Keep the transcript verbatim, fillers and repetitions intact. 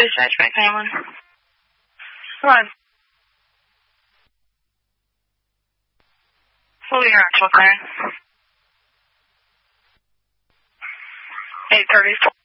dispatch back family. What? What are your actual time? eight thirty-four.